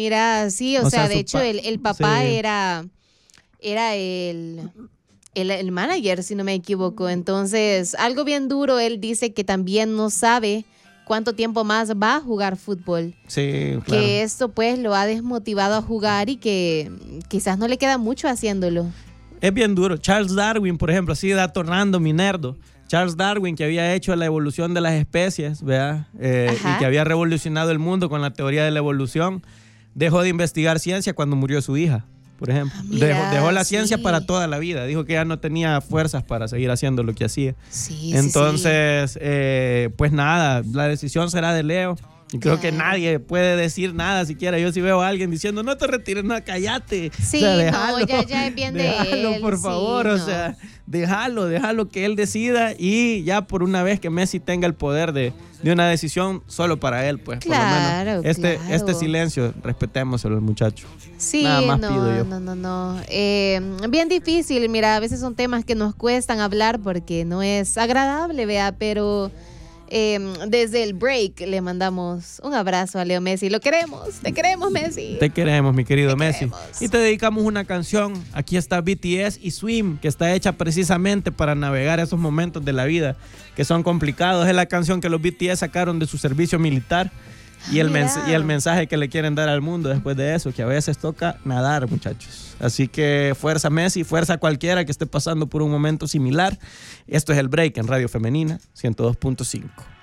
Mira, sí, o sea, de hecho el papá sí. era el manager, si no me equivoco. Entonces, algo bien duro, él dice que también no sabe cuánto tiempo más va a jugar fútbol. Sí, claro. Que esto pues lo ha desmotivado a jugar y que quizás no le queda mucho haciéndolo. Es bien duro. Charles Darwin, por ejemplo, así dato random y nerdo. Charles Darwin, que había hecho la evolución de las especies, ¿verdad? Y que había revolucionado el mundo con la teoría de la evolución, dejó de investigar ciencia cuando murió su hija, por ejemplo. Mira, dejó la sí. ciencia para toda la vida. Dijo que ya no tenía fuerzas para seguir haciendo lo que hacía. Sí, Entonces, pues nada, la decisión será de Leo. Y creo que nadie puede decir nada siquiera. Yo si veo a alguien diciendo, no te retires, no, cállate. Sí, o sea, déjalo, no, ya es bien de él. por favor, sí, o no. sea, déjalo que él decida y ya por una vez que Messi tenga el poder de una decisión solo para él, pues Claro, por lo menos claro. este silencio, respetémoselo al muchacho. Sí, Nada más no, pido yo. no. Bien difícil, mira, a veces son temas que nos cuestan hablar porque no es agradable, vea, pero desde el break le mandamos un abrazo a Leo Messi. Lo queremos, te queremos, Messi. Te queremos, mi querido Messi. Queremos. Y te dedicamos una canción. Aquí está BTS y Swim, que está hecha precisamente para navegar esos momentos de la vida que son complicados. Es la canción que los BTS sacaron de su servicio militar. Y el mensaje que le quieren dar al mundo después de eso, que a veces toca nadar, muchachos. Así que fuerza Messi, fuerza cualquiera que esté pasando por un momento similar. Esto es El Break en Radio Femenina 102.5.